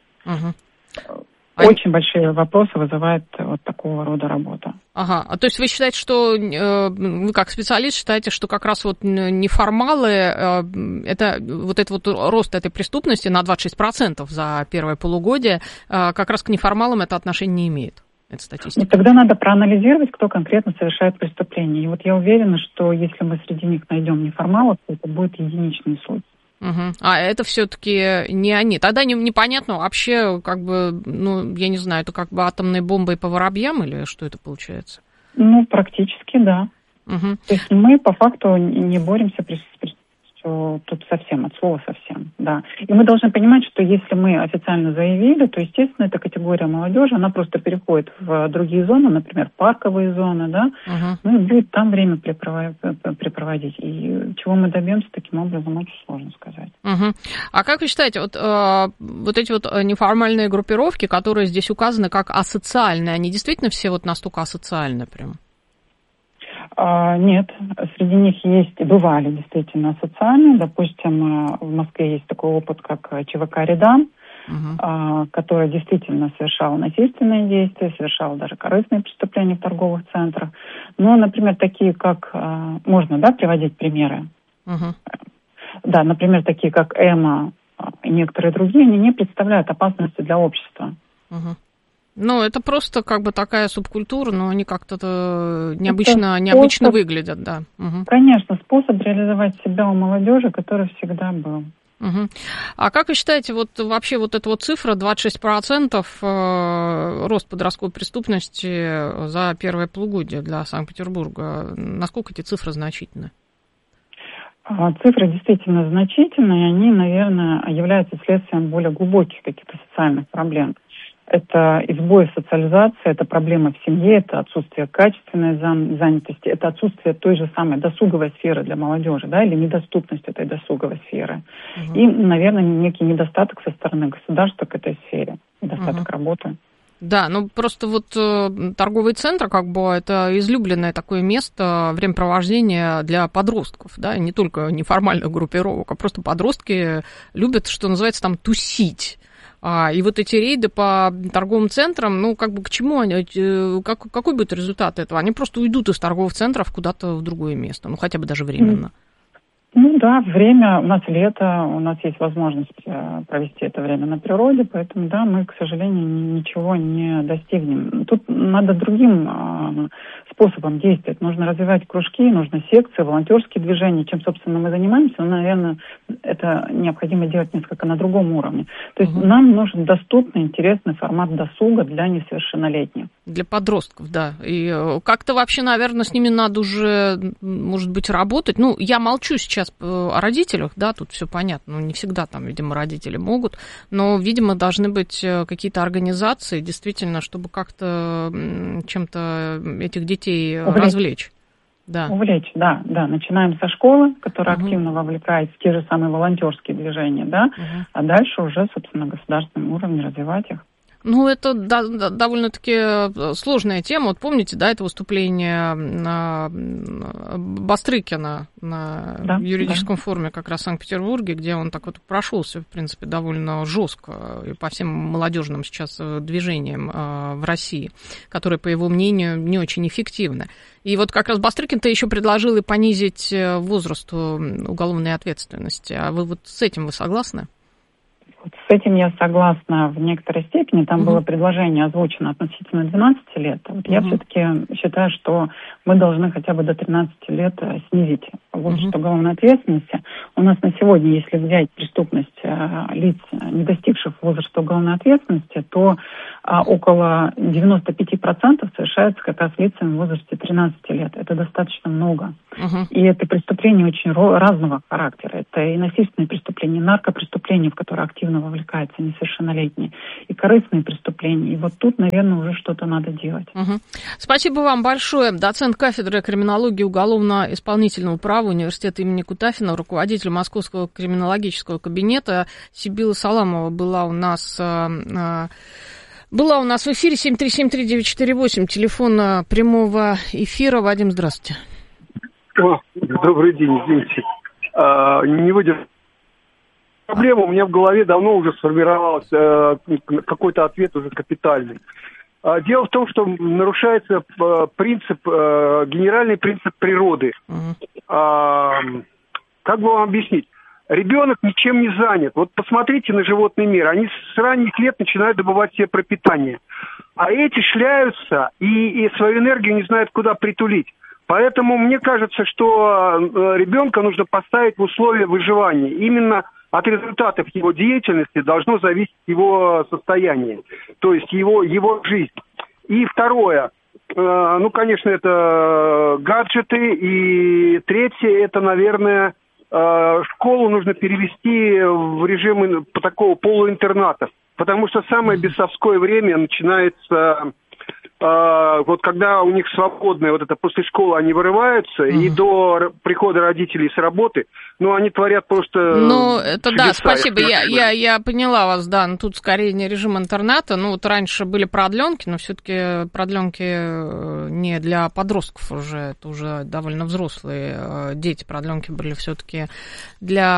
Очень большие вопросы вызывает вот такого рода работа. А то есть вы считаете, что, вы как специалист считаете, что как раз вот неформалы, это вот рост этой преступности на 26% за первое полугодие, как раз к неформалам это отношение не имеет? Ну, тогда надо проанализировать, кто конкретно совершает преступление. И вот я уверена, что если мы среди них найдем неформалов, то это будет единичный случай. А это все-таки не они. Тогда непонятно вообще, как бы, ну, я не знаю, это как бы атомной бомбой по воробьям или что это получается? Ну, практически, да. То есть мы по факту не боремся тут совсем, от слова совсем, да. И мы должны понимать, что если мы официально заявили, то, естественно, эта категория молодежи, она просто переходит в другие зоны, например, парковые зоны, да, ну и будет там время препроводить. И чего мы добьемся таким образом, очень сложно сказать. А как вы считаете, вот эти вот неформальные группировки, которые здесь указаны как асоциальные, они действительно все вот настолько асоциальны прям? Нет, среди них бывали действительно социальные. Допустим, в Москве есть такой опыт, как ЧВК «Редан», который действительно совершал насильственные действия, совершал даже корыстные преступления в торговых центрах. Но, например, такие как... Можно, да, приводить примеры? Да, например, такие как ЭМА и некоторые другие, они не представляют опасности для общества. Ну, это просто как бы такая субкультура, но они как-то необычно выглядят, да. Конечно, способ реализовать себя у молодежи, который всегда был. А как вы считаете, вот вообще вот эта вот цифра 26% рост подростковой преступности за первое полугодие для Санкт-Петербурга, насколько эти цифры значительны? Цифры действительно значительные, они, наверное, являются следствием более глубоких каких-то социальных проблем. Это избой в социализации, это проблемы в семье, это отсутствие качественной занятости, это отсутствие той же самой досуговой сферы для молодежи, да, или недоступность этой досуговой сферы. И, наверное, некий недостаток со стороны государства к этой сфере, недостаток работы. Да, ну просто вот торговый центр, как бы, это излюбленное такое место времяпровождения для подростков, да, не только неформальных группировок, а просто подростки любят, что называется, там, тусить. И вот эти рейды по торговым центрам, ну, как бы к чему они, какой будет результат этого? Они просто уйдут из торговых центров куда-то в другое место, ну, хотя бы даже временно. Ну да, время, у нас лето, у нас есть возможность провести это время на природе, поэтому, да, мы, к сожалению, ничего не достигнем. Тут надо другим способом действовать. Нужно развивать кружки, нужно секции, волонтерские движения. Чем, собственно, мы занимаемся, но, наверное, это необходимо делать несколько на другом уровне. То есть нам нужен доступный, интересный формат досуга для несовершеннолетних. Для подростков, да. И как-то вообще, наверное, с ними надо уже, может быть, работать. Ну, я молчу сейчас о родителях, да, тут все понятно. Ну, не всегда там, видимо, родители могут, но, видимо, должны быть какие-то организации, действительно, чтобы как-то чем-то этих детей развлечь. Да. Увлечь, да. Начинаем со школы, которая активно вовлекает в те же самые волонтерские движения, да, а дальше уже, собственно, на государственном уровне развивать их. Ну, это довольно-таки сложная тема. Вот помните, да, это выступление Бастрыкина на юридическом форуме как раз в Санкт-Петербурге, где он так вот прошелся, в принципе, довольно жестко и по всем молодежным сейчас движениям в России, которые, по его мнению, не очень эффективны. И вот как раз Бастрыкин-то еще предложил и понизить возраст уголовной ответственности. А вы вот с этим вы согласны? С этим я согласна в некоторой степени. Там было предложение озвучено относительно 12 лет. Вот я все-таки считаю, что мы должны хотя бы до 13 лет снизить возраст уголовной ответственности. У нас на сегодня, если взять преступность лиц, не достигших возраста уголовной ответственности, то около 95% совершается как раз лицами в возрасте 13 лет. Это достаточно много. И это преступления очень разного характера. Это и насильственные преступления, и наркопреступления, в которые активно вовлекаются несовершеннолетние, и корыстные преступления. И вот тут, наверное, уже что-то надо делать. Спасибо вам большое. Доцент кафедры криминологии уголовно-исполнительного права Университета имени Кутафина, руководитель Московского криминологического кабинета Сибила Саламова была у нас в эфире. 7373948, телефон прямого эфира. Вадим, здравствуйте. Добрый день, извините. Не выдержу. Проблема у меня в голове давно уже сформировалась, какой-то ответ уже капитальный. Дело в том, что нарушается генеральный принцип природы. Как бы вам объяснить? Ребенок ничем не занят. Вот посмотрите на животный мир. Они с ранних лет начинают добывать себе пропитание. А эти шляются и свою энергию не знают, куда притулить. Поэтому мне кажется, что ребенка нужно поставить в условия выживания. Именно от результатов его деятельности должно зависеть его состояние, то есть его жизнь. И второе, конечно, это гаджеты. И третье, это, наверное, школу нужно перевести в режим такого полуинтерната. Потому что самое бесовское время начинается... Вот когда у них свободное, вот это после школы они вырываются, и до прихода родителей с работы, они творят просто... это чудеса, да, спасибо, я поняла вас, да, но тут скорее не режим интерната, вот раньше были продленки, но все-таки продленки не для подростков уже, это уже довольно взрослые дети, продленки были все-таки для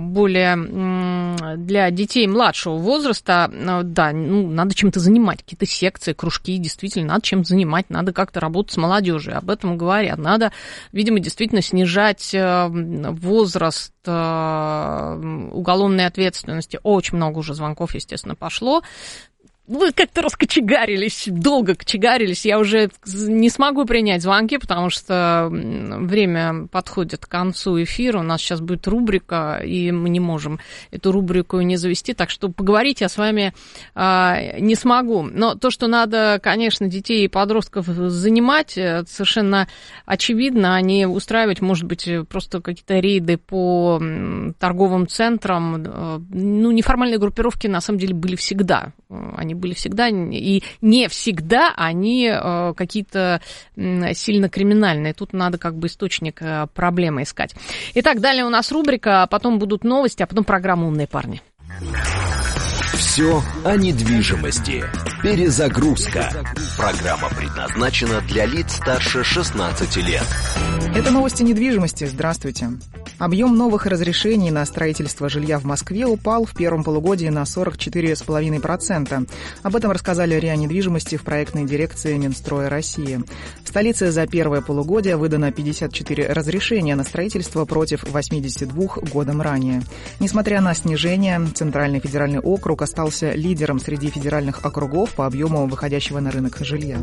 детей младшего возраста, да, надо чем-то занимать, какие-то секции, кружки, действительно, надо чем-то занимать, надо как-то работать с молодежью, об этом говорят. Надо, видимо, действительно снижать возраст уголовной ответственности. Очень много уже звонков, естественно, пошло. Вы как-то раскочегарились, долго кочегарились. Я уже не смогу принять звонки, потому что время подходит к концу эфира. У нас сейчас будет рубрика, и мы не можем эту рубрику не завести. Так что поговорить я с вами не смогу. Но то, что надо, конечно, детей и подростков занимать, это совершенно очевидно. А не устраивать, может быть, просто какие-то рейды по торговым центрам. Неформальные группировки, на самом деле, были всегда. Они были всегда, и не всегда они какие-то сильно криминальные. Тут надо как бы источник проблемы искать. Итак, далее у нас рубрика, а потом будут новости, а потом программа «Умные парни». Все о недвижимости. Перезагрузка. Программа предназначена для лиц старше 16 лет. Это новости недвижимости. Здравствуйте. Объем новых разрешений на строительство жилья в Москве упал в первом полугодии на 44,5%. Об этом рассказали РИА недвижимости в проектной дирекции Минстроя России. В столице за первое полугодие выдано 54 разрешения на строительство против 82 годом ранее. Несмотря на снижение, Центральный федеральный округ остался лидером среди федеральных округов по объему выходящего на рынок жилья.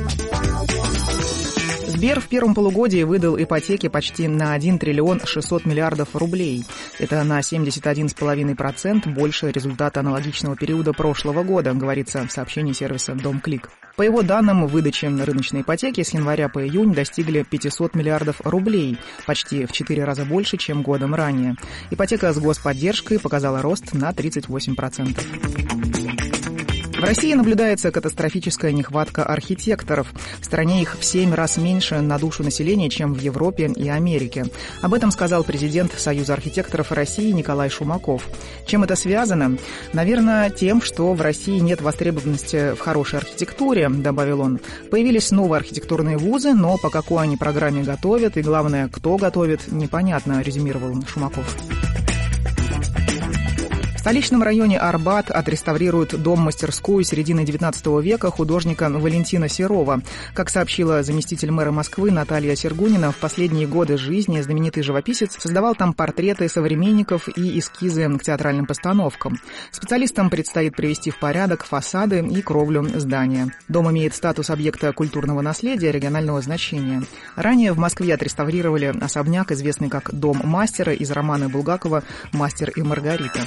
Сбер в первом полугодии выдал ипотеки почти на 1 триллион 600 миллиардов рублей. Это на 71,5% больше результата аналогичного периода прошлого года, говорится в сообщении сервиса «Домклик». По его данным, выдачи рыночной ипотеки с января по июнь достигли 500 миллиардов рублей, почти в 4 раза больше, чем годом ранее. Ипотека с господдержкой показала рост на 38%. В России наблюдается катастрофическая нехватка архитекторов. В стране их в 7 раз меньше на душу населения, чем в Европе и Америке. Об этом сказал президент Союза архитекторов России Николай Шумаков. Чем это связано? Наверное, тем, что в России нет востребованности в хорошей архитектуре, добавил он. Появились новые архитектурные вузы, но по какой они программе готовят и, главное, кто готовит, непонятно, резюмировал Шумаков. В столичном районе Арбат отреставрируют дом-мастерскую середины XIX века художника Валентина Серова. Как сообщила заместитель мэра Москвы Наталья Сергунина, в последние годы жизни знаменитый живописец создавал там портреты современников и эскизы к театральным постановкам. Специалистам предстоит привести в порядок фасады и кровлю здания. Дом имеет статус объекта культурного наследия регионального значения. Ранее в Москве отреставрировали особняк, известный как «Дом мастера» из романа Булгакова «Мастер и Маргарита».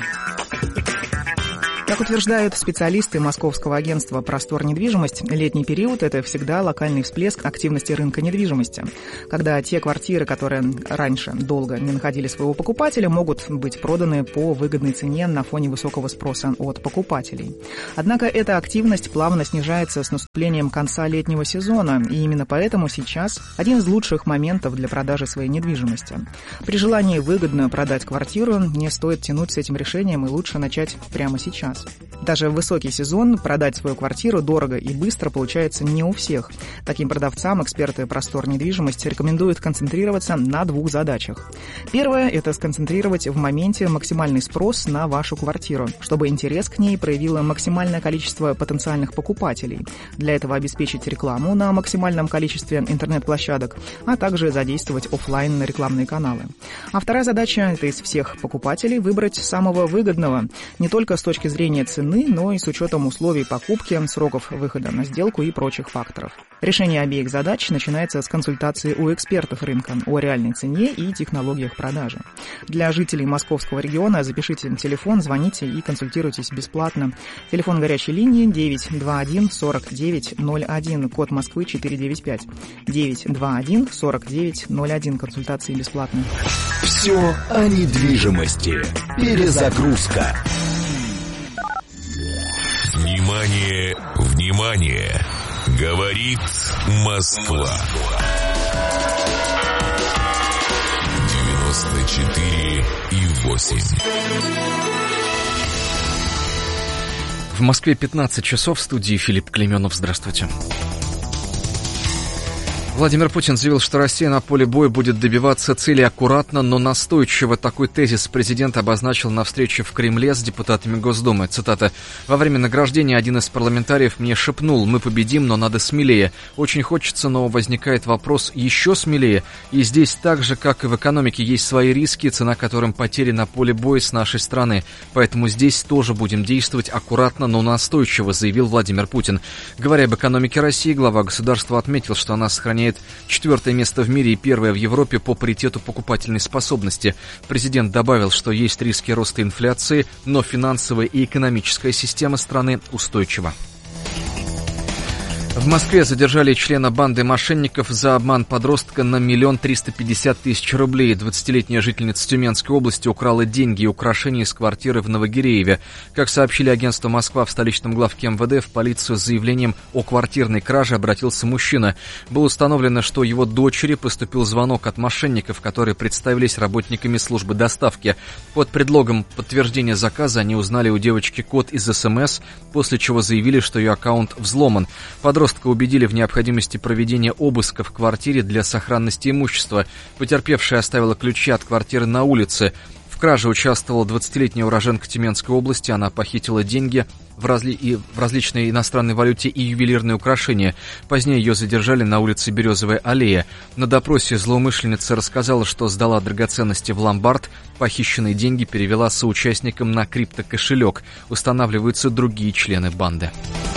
Как утверждают специалисты московского агентства «Простор недвижимость», летний период – это всегда локальный всплеск активности рынка недвижимости, когда те квартиры, которые раньше долго не находили своего покупателя, могут быть проданы по выгодной цене на фоне высокого спроса от покупателей. Однако эта активность плавно снижается с наступлением конца летнего сезона, и именно поэтому сейчас один из лучших моментов для продажи своей недвижимости. При желании выгодно продать квартиру не стоит тянуть с этим решением, и лучше начать прямо сейчас. Даже в высокий сезон продать свою квартиру дорого и быстро получается не у всех. Таким продавцам эксперты «Простор недвижимости» рекомендуют концентрироваться на двух задачах. Первое – это сконцентрировать в моменте максимальный спрос на вашу квартиру, чтобы интерес к ней проявило максимальное количество потенциальных покупателей. Для этого обеспечить рекламу на максимальном количестве интернет-площадок, а также задействовать офлайн рекламные каналы. А вторая задача – это из всех покупателей выбрать самого выгодного, не только с точки зрения цены, но и с учетом условий покупки, сроков выхода на сделку и прочих факторов. Решение обеих задач начинается с консультации у экспертов рынка о реальной цене и технологиях продажи. Для жителей московского региона запишите телефон, звоните и консультируйтесь бесплатно. Телефон горячей линии 921 49 01, код Москвы 495. 921 49 01, консультации бесплатные. Все о недвижимости. Перезагрузка. Внимание, внимание! Говорит Москва. 94,8. В Москве 15 часов, в студии Филипп Клейменов. Здравствуйте. Владимир Путин заявил, что Россия на поле боя будет добиваться цели аккуратно, но настойчиво. Такой тезис президент обозначил на встрече в Кремле с депутатами Госдумы. Цитата. «Во время награждения один из парламентариев мне шепнул: мы победим, но надо смелее. Очень хочется, но возникает вопрос еще смелее. И здесь так же, как и в экономике, есть свои риски, цена которым потери на поле боя с нашей стороны. Поэтому здесь тоже будем действовать аккуратно, но настойчиво», заявил Владимир Путин. Говоря об экономике России, глава государства отметил, что она сохраняет 4-е место в мире и 1-е в Европе по паритету покупательной способности. Президент добавил, что есть риски роста инфляции, но финансовая и экономическая система страны устойчива. В Москве задержали члена банды мошенников за обман подростка на 1 350 000 рублей. 20-летняя жительница Тюменской области украла деньги и украшения из квартиры в Новогирееве. Как сообщили агентство «Москва», в столичном главке МВД в полицию с заявлением о квартирной краже обратился мужчина. Было установлено, что его дочери поступил звонок от мошенников, которые представились работниками службы доставки. Под предлогом подтверждения заказа они узнали у девочки код из СМС, после чего заявили, что ее аккаунт взломан. Подростка убедили в необходимости проведения обыска в квартире для сохранности имущества. Потерпевшая оставила ключи от квартиры на улице. В краже участвовала 20-летняя уроженка Тюменской области. Она похитила деньги в различной иностранной валюте и ювелирные украшения. Позднее ее задержали на улице Березовая аллея. На допросе злоумышленница рассказала, что сдала драгоценности в ломбард. Похищенные деньги перевела соучастникам на криптокошелек. Устанавливаются другие члены банды.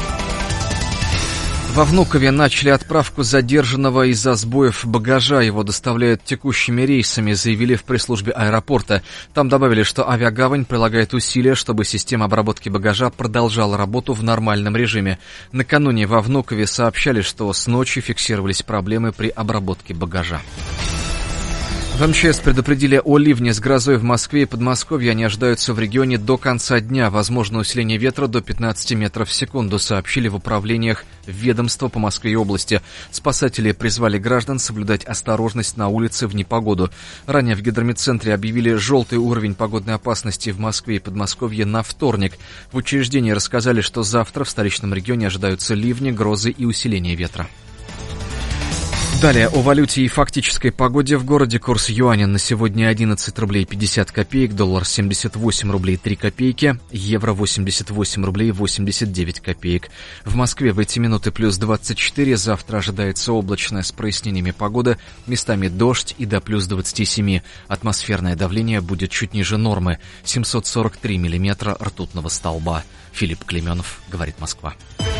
Во Внукове начали отправку задержанного из-за сбоев багажа. Его доставляют текущими рейсами, заявили в пресс-службе аэропорта. Там добавили, что авиагавань прилагает усилия, чтобы система обработки багажа продолжала работу в нормальном режиме. Накануне во Внукове сообщали, что с ночи фиксировались проблемы при обработке багажа. В МЧС предупредили о ливне с грозой в Москве и Подмосковье. Они ожидаются в регионе до конца дня. Возможно усиление ветра до 15 метров в секунду, сообщили в управлениях ведомства по Москве и области. Спасатели призвали граждан соблюдать осторожность на улице в непогоду. Ранее в гидрометцентре объявили желтый уровень погодной опасности в Москве и Подмосковье на вторник. В учреждении рассказали, что завтра в столичном регионе ожидаются ливни, грозы и усиление ветра. Далее о валюте и фактической погоде в городе. Курс юаня на сегодня 11 рублей 50 копеек, доллар 78 рублей 3 копейки, евро 88 рублей 89 копеек. В Москве в эти минуты плюс 24, завтра ожидается облачная с прояснениями погода, местами дождь и до плюс 27. Атмосферное давление будет чуть ниже нормы, 743 миллиметра ртутного столба. Филипп Клеменов, говорит Москва.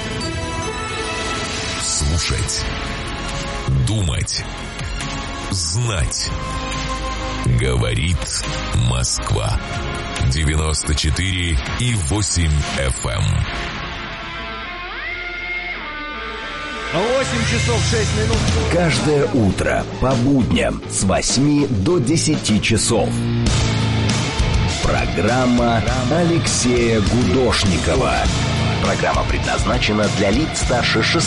Слушать. Думать. Знать. Говорит Москва. 94,8 FM. 8 часов 6 минут. Каждое утро по будням с 8 до 10 часов. Программа Алексея Гудошникова. Программа предназначена для лиц старше 16